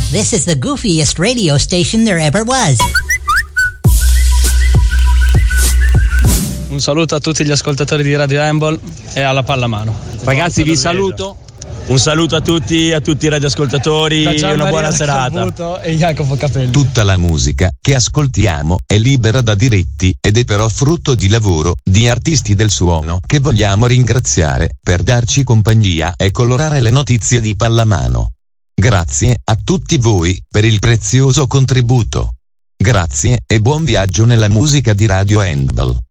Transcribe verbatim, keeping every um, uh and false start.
This is the goofiest radio station there ever was. Un saluto a tutti gli ascoltatori di Radio Handball e alla pallamano. Ragazzi, vi saluto. Un saluto a tutti, a tutti i radioascoltatori e una buona serata. E Jacopo Capelli. Tutta la musica che ascoltiamo è libera da diritti ed è però frutto di lavoro di artisti del suono che vogliamo ringraziare per darci compagnia e colorare le notizie di pallamano. Grazie a tutti voi per il prezioso contributo. Grazie e buon viaggio nella musica di Radio Handball.